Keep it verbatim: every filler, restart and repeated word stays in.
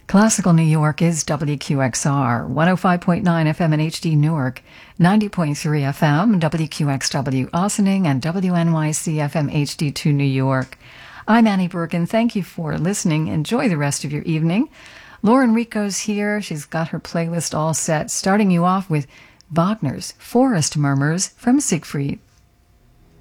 Classical New York is W Q X R, one oh five point nine F M in H D Newark, ninety point three F M, W Q X W Ossining, and W N Y C F M H D two New York. I'm Annie Burke, and thank you for listening. Enjoy the rest of your evening. Lauren Rico's here. She's got her playlist all set, starting you off with Wagner's Forest Murmurs from Siegfried.